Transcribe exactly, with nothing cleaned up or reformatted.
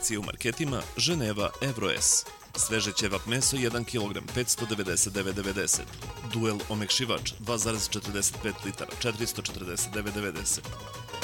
Akcije u marketima Ženeva Evroes. Sveže ćevap meso jedan kilogram petsto devedeset devet devedeset. Duel omekšivač dva zarez četrdeset pet litara četiristo četrdeset devet devedeset.